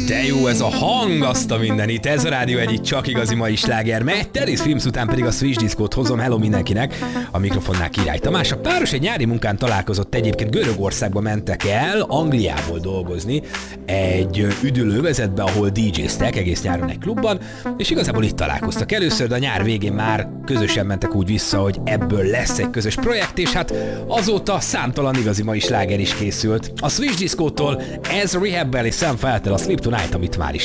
De jó ez a hang, azt a mindenit. Ez a Rádió egyik csak igazi mai sláger. Megy Teris Films után pedig a Switch Discót hozom. Hello mindenkinek. A mikrofonnál Király Tamás. A páros egy nyári munkán találkozott, egyébként Görögországba mentek el, Angliából dolgozni, egy üdülővezetbe, ahol DJ-ztek egész nyáron egy klubban, és igazából itt találkoztak először, de a nyár végén már közösen mentek úgy vissza, hogy ebből lesz egy közös projekt, és hát azóta számtalan igazi mai sláger is készült. A Switch Discótól ez Rehab-bel és Sam Feltel a Sleep Tonight, amit már is